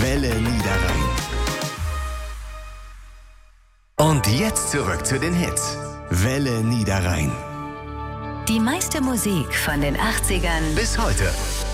Welle Niederrhein. Und jetzt zurück zu den Hits. Welle Niederrhein. Die meiste Musik von den 80ern Bis heute.